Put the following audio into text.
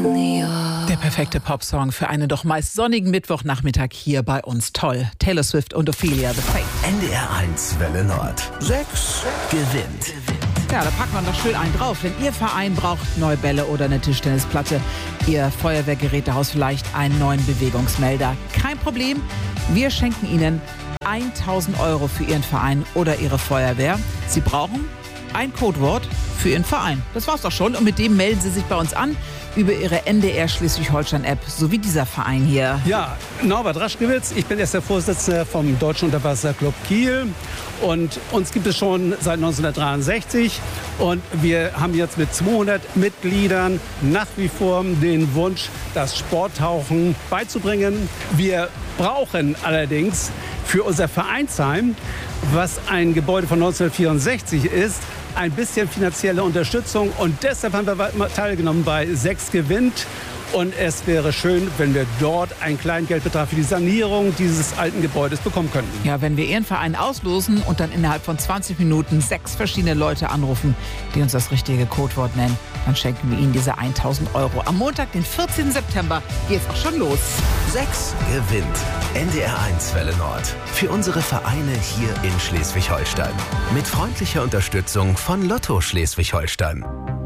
Der perfekte Popsong für einen doch meist sonnigen Mittwochnachmittag hier bei uns. Toll. Taylor Swift und Ophelia, The Fate. NDR 1 Welle Nord. 6 gewinnt. Ja, da packt man doch schön einen drauf. Wenn Ihr Verein braucht neue Bälle oder eine Tischtennisplatte, Ihr Feuerwehrgerätehaus vielleicht einen neuen Bewegungsmelder. Kein Problem. Wir schenken Ihnen 1.000 € für Ihren Verein oder Ihre Feuerwehr. Sie brauchen ein Codewort für Ihren Verein. Das war's doch schon. Und mit dem melden Sie sich bei uns an über Ihre NDR Schleswig-Holstein-App, so wie dieser Verein hier. Ja, Norbert Raschkewitz, ich bin jetzt der Vorsitzende vom Deutschen Unterwasserclub Kiel. Und uns gibt es schon seit 1963. Und wir haben jetzt mit 200 Mitgliedern nach wie vor den Wunsch, das Sporttauchen beizubringen. Wir brauchen allerdings für unser Vereinsheim, was ein Gebäude von 1964 ist, ein bisschen finanzielle Unterstützung. Und deshalb haben wir teilgenommen bei 6 gewinnt. Und es wäre schön, wenn wir dort einen kleinen Geldbetrag für die Sanierung dieses alten Gebäudes bekommen könnten. Ja, wenn wir Ihren Verein auslosen und dann innerhalb von 20 Minuten 6 verschiedene Leute anrufen, die uns das richtige Codewort nennen, dann schenken wir Ihnen diese 1.000 €. Am Montag, den 14. September, geht es auch schon los. 6 gewinnt. NDR 1 Welle Nord. Für unsere Vereine hier in Schleswig-Holstein. Mit freundlicher Unterstützung von Lotto Schleswig-Holstein.